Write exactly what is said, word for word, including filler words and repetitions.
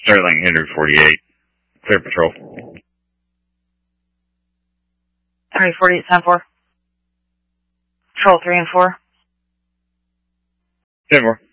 Sterling, Henry forty-eight. Clear patrol. Henry forty-eight, ten four. Patrol three and four. ten four.